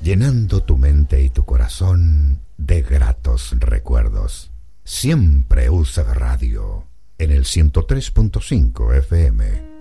llenando tu mente y tu corazón de gratos recuerdos. Siempre UCB Radio, en el 103.5 FM.